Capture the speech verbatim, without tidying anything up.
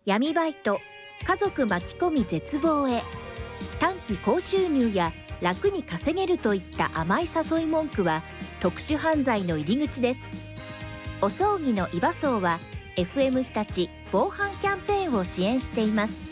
闇バイト、家族巻き込み絶望へ、短期高収入や楽に稼げるといった甘い誘い文句は特殊犯罪の入り口です。お葬儀のイバソーは エフエム 日立防犯キャンペーンを支援しています。